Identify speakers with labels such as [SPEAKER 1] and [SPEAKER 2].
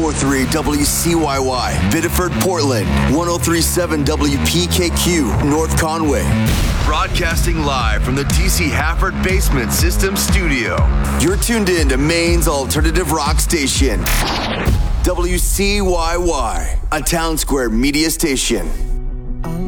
[SPEAKER 1] 94.3 WCYY, Biddeford, Portland. 103.7 WPKQ, North Conway. Broadcasting live from the TC Hafford Basement System Studio. You're tuned in to Maine's alternative rock station. WCYY, a Town Square media station.